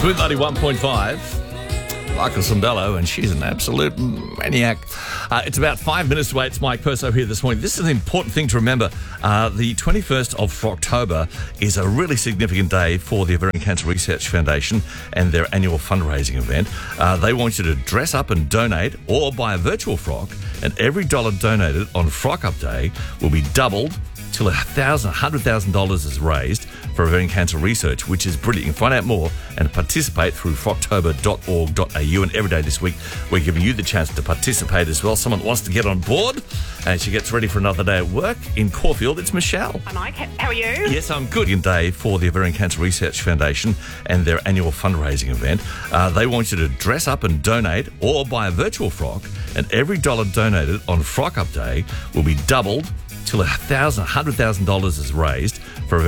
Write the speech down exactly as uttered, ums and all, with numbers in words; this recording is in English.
Smooth ninety-one point five. Michael Sembello, and she's an absolute maniac. Uh, it's about five minutes away. It's Mike Perso here this morning. This is an important thing to remember. Uh, the twenty-first of October is a really significant day for the Ovarian Cancer Research Foundation and their annual fundraising event. Uh, they want you to dress up and donate or buy a virtual frock, and every dollar donated on Frock Up Day will be doubled till a thousand, hundred thousand dollars is raised for ovarian cancer research, which is brilliant. You can find out more and participate through frocktober dot org dot a u. And every day this week, we're giving you the chance to participate as well. Someone wants to get on board, and she gets ready for another day at work in Caulfield. It's Michelle. Hi, Mike. How are you? Yes, I'm good. Day for the Ovarian Cancer Research Foundation and their annual fundraising event. Uh, they want you to dress up and donate or buy a virtual frock, and every dollar donated on Frock Up Day will be doubled till a thousand, hundred thousand dollars is raised for